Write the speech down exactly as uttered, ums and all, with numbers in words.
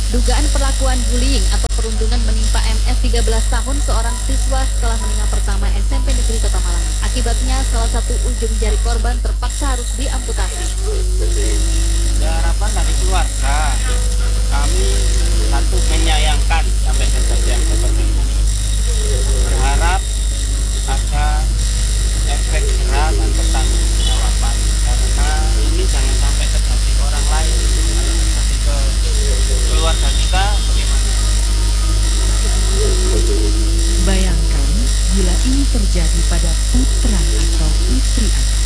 Dugaan perlakuan bullying atau perundungan menimpa M S tiga belas tahun seorang siswa setelah meninggal pertama S M P Negeri Kota Malang. Akibatnya salah satu ujung jari korban terpaksa harus diamputasi. Ya, harapan dari keluarga, kami satu menyayangkan sampai kejadian seperti ini. Berharap ada efek jerah dan pertanggungjawaban, karena ini jangan sampai terjadi ke orang lain. Kalau terjadi ke keluarga kita, bagaimana? Bayangkan bila ini terjadi pada putra atau putri Anda.